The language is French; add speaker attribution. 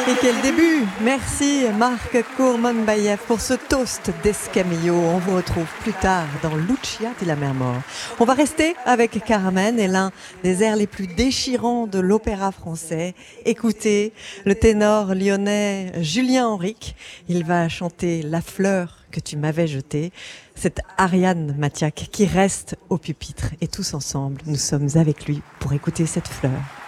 Speaker 1: Et quel début! Merci Marc Kourmanbayev pour ce toast d'Escamillo. On vous retrouve plus tard dans Lucia de la Mer Morte. On va rester avec Carmen et l'un des airs les plus déchirants de l'opéra français. Écoutez le ténor lyonnais Julien Henrique. Il va chanter La fleur que tu m'avais jetée. C'est Ariane Mathiac qui reste au pupitre. Et tous ensemble, nous sommes avec lui pour écouter cette fleur.